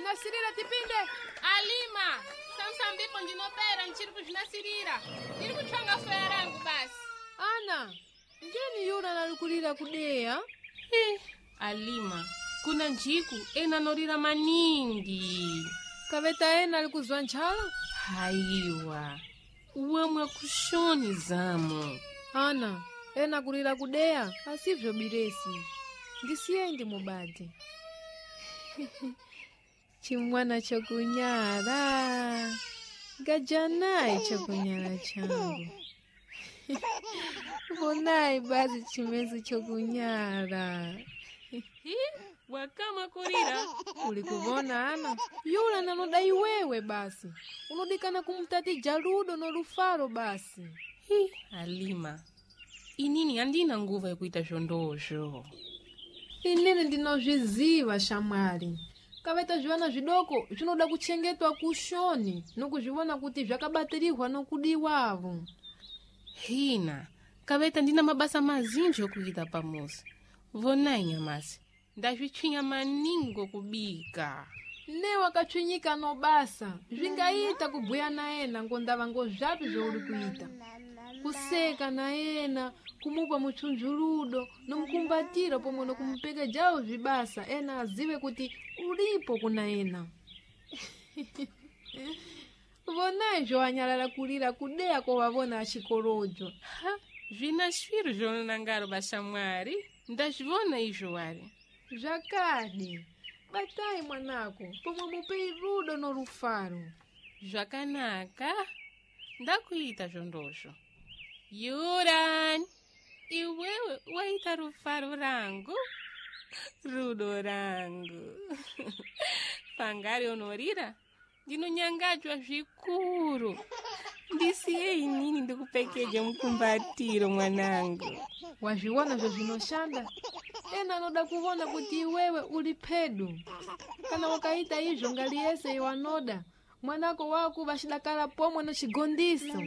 na Cirira tipinde. Alima, samsambi kondinopera nchirikush na Cirira. Nirikuchanga ferangu basi. Ana, njeni yura nalikulira kudeya? Alima, kuna njiku ena norira maningi. Kaveta ena alikuzwa nchala? Haiwa, uamwa kushoni zamo. Ana, ena kulira kudeya, asivyo biresi. Ndisiendi mubadi. Chimwana chokunyara. Gajanai chokunyara changu. Vonai basi chimezu chokunyara. Wakama kurira. Ulikuvona Ana? Yula nanodai wewe basi. Unodikana kumtati Jaludo no Rufaro basi. Alima, inini andina nguva ya kuita shondosho. Inini ndinozviziva shamwari. Kaveta zviwana zvidoko zvinoda kuchengetwa kushoni nokuzviona kuti zvakabatirihwa nokudiwavo. Hina, kaveta ndina mabasa mazinji okuita pamuzi. Vonai nyamasi, ndazvitwinya maningo kubika. Ne wakatwinyika no basa, zvingaita kubhuya naena ngondava ngozvapi zvouri kuita. Kuseka naena, kumupa muchunjuludo, nomukumbatira pomwe nokumupeka jawo zvibasa, ena azive kuti ulipo kuna ena. Vonai zvoanyalala kulira kudeya kovavona achikorojo. Zvina shviru zvonangaro bashamwari, ndazvivona izvo wari. Zvakadi, batai mwanako, pomwe mupei rudo no Rufaro. Zvakanaka, ndakuita zvondosho. Yuran, iwewe waita Rufaro rangu, rudo rangu. Pangari onorira, ndinonyangadzwa zvikuru. Ndisiye inini ndikupekeje mukumbatiro mwanangu. Wazviona zvezvinoshanda? Ena anoda kuona kuti iwewe uli pedu. Kana wakaita izvo ngaliyese iwanoda, mwanako wako vachidakala pomwe nochigondiso.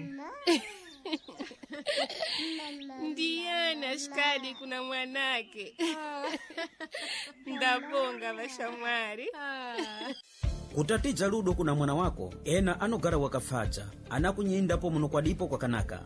Ndiyana shikadi kuna mwanake. Ndabonga bashamwari. Kutati Jaludo kuna mwana wako, ena anogara wakafaja, anakunyindapo muno kwadipo kwa kanaka.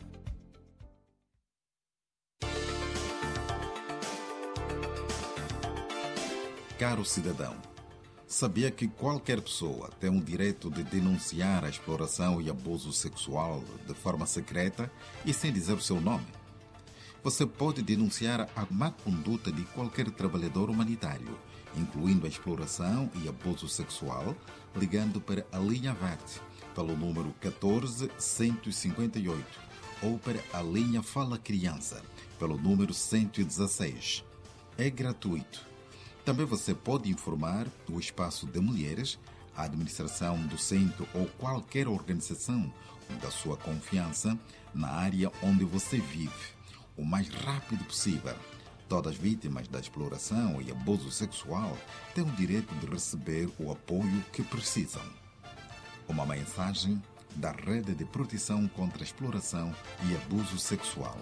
Caro cidadão, sabia que qualquer pessoa tem o direito de denunciar a exploração e abuso sexual de forma secreta e sem dizer o seu nome? Você pode denunciar a má conduta de qualquer trabalhador humanitário, incluindo a exploração e abuso sexual, ligando para a linha verde, pelo número 14-158, ou para a linha Fala Criança, pelo número 116. É gratuito. Também você pode informar o Espaço de Mulheres, a administração do centro ou qualquer organização da sua confiança na área onde você vive, o mais rápido possível. Todas as vítimas da exploração e abuso sexual têm o direito de receber o apoio que precisam. Uma mensagem da Rede de Proteção contra a Exploração e Abuso Sexual.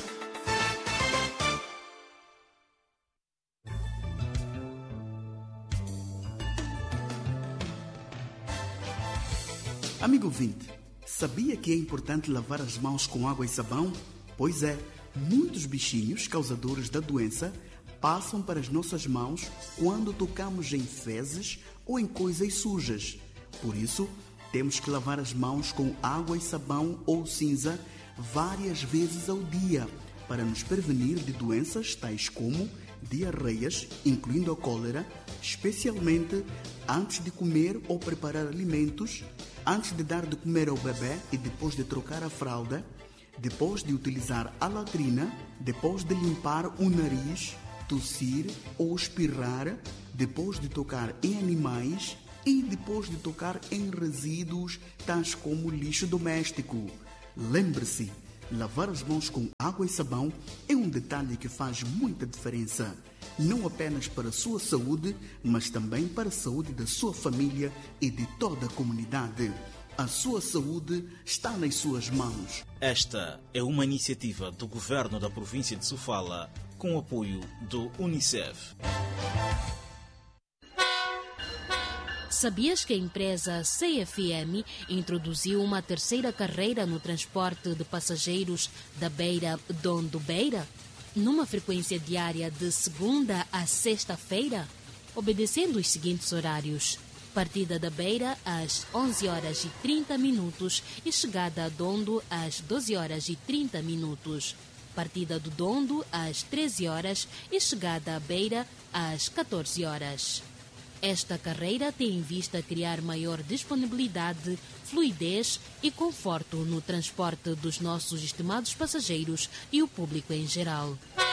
Amigo ouvinte, sabia que é importante lavar as mãos com água e sabão? Pois é, muitos bichinhos causadores da doença passam para as nossas mãos quando tocamos em fezes ou em coisas sujas. Por isso, temos que lavar as mãos com água e sabão ou cinza várias vezes ao dia para nos prevenir de doenças tais como diarreias, incluindo a cólera, especialmente antes de comer ou preparar alimentos, antes de dar de comer ao bebê e depois de trocar a fralda, depois de utilizar a latrina, depois de limpar o nariz, tossir ou espirrar, depois de tocar em animais e depois de tocar em resíduos tais como lixo doméstico. Lembre-se, lavar as mãos com água e sabão é um detalhe que faz muita diferença, não apenas para a sua saúde, mas também para a saúde da sua família e de toda a comunidade. A sua saúde está nas suas mãos. Esta é uma iniciativa do Governo da província de Sofala, com o apoio do UNICEF. Sabias que a empresa CFM introduziu uma terceira carreira no transporte de passageiros da Beira-Dondo-Beira? Numa frequência diária de segunda a sexta-feira, obedecendo os seguintes horários: partida da Beira às 11h30 e chegada a Dondo às 12h30. Partida do Dondo às 13h e chegada à Beira às 14h. Esta carreira tem em vista criar maior disponibilidade, fluidez e conforto no transporte dos nossos estimados passageiros e o público em geral.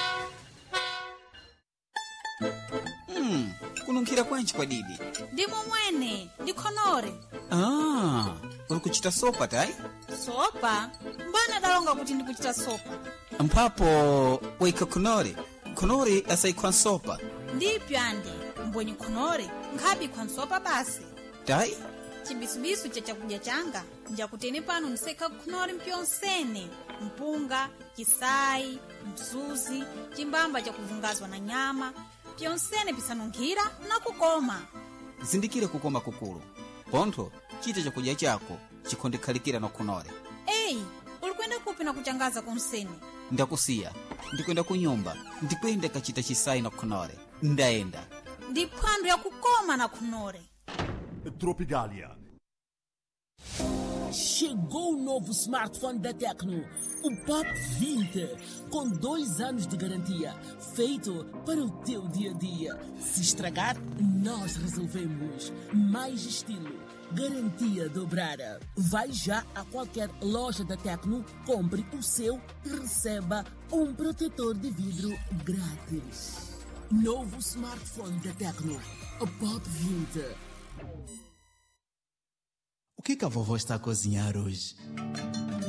Kununkira kwanchi kwa didi ndimo mwene ndikhonore. Uri kuchita sopa tai? Sopa mbana dalonga kuti ndikuchita sopa. Mpapo waika kunore asaikwa sopa Ndipyo ande mbwenye khonore nkhabi kwa sopa basi tai? Chibisubisu cha chakudya changa njakutene pano niseka khonore mpyonsene: mpunga, chisai, msuzi, chimbamba cha kuvungazwa na nyama, pyonsene pisanunkhira na kukoma. Zindikire kukoma kukulu pontho chita chakudya chako chikhondekhalikira na khonore. Eyi, ulikwenda kupi na kuchangaza kunsene? Ndakusiya ndikwenda kunyumba, ndikwenda kachita chisai na khonore. Ndaenda ndi phwando ya kukoma na khonore. Tropicalia. Chegou o novo smartphone da Tecno, o Pop 20, com 2 anos de garantia, feito para o teu dia-a-dia. Se estragar, nós resolvemos. Mais estilo, garantia dobrada. Vai já a qualquer loja da Tecno, compre o seu e receba um protetor de vidro grátis. Novo smartphone da Tecno, o Pop 20. O que a vovó está a cozinhar hoje?